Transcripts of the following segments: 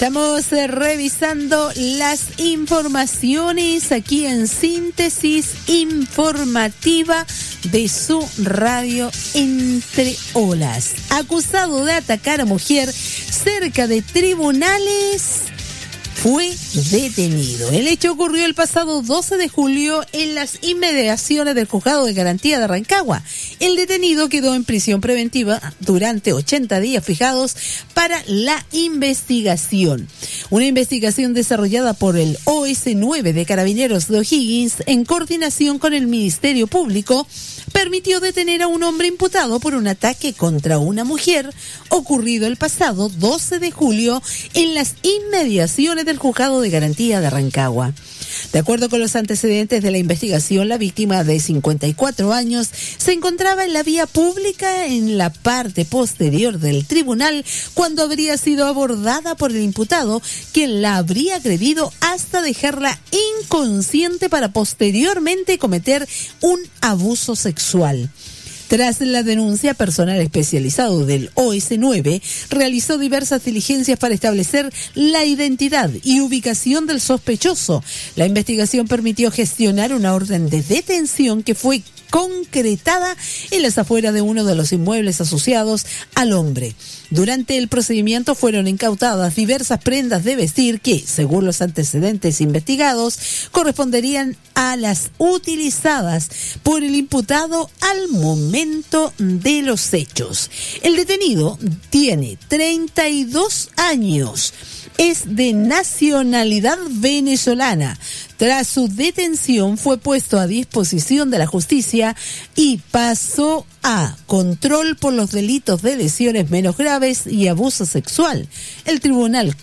Estamos revisando las informaciones aquí en Síntesis Informativa de su radio Entre Olas. Acusado de atacar a mujer cerca de tribunales, fue detenido. El hecho ocurrió el pasado 12 de julio en las inmediaciones del Juzgado de Garantía de Rancagua. El detenido quedó en prisión preventiva durante 80 días fijados para la investigación. Una investigación desarrollada por el OS9 de Carabineros de O'Higgins en coordinación con el Ministerio Público permitió detener a un hombre imputado por un ataque contra una mujer ocurrido el pasado 12 de julio en las inmediaciones del Juzgado de Garantía de Rancagua. De acuerdo con los antecedentes de la investigación, la víctima de 54 años se encontraba en la vía pública en la parte posterior del tribunal cuando habría sido abordada por el imputado, quien la habría agredido hasta dejarla inconsciente para posteriormente cometer un abuso sexual. Tras la denuncia, personal especializado del OS9 realizó diversas diligencias para establecer la identidad y ubicación del sospechoso. La investigación permitió gestionar una orden de detención que fue concretada en las afueras de uno de los inmuebles asociados al hombre. Durante el procedimiento fueron incautadas diversas prendas de vestir que, según los antecedentes investigados, corresponderían a las utilizadas por el imputado al momento de los hechos. El detenido tiene 32 años. Es de nacionalidad venezolana. Tras su detención fue puesto a disposición de la justicia y pasó a control por los delitos de lesiones menos graves y abuso sexual. El tribunal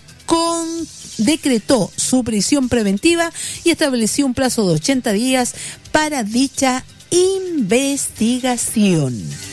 decretó su prisión preventiva y estableció un plazo de 80 días para dicha investigación.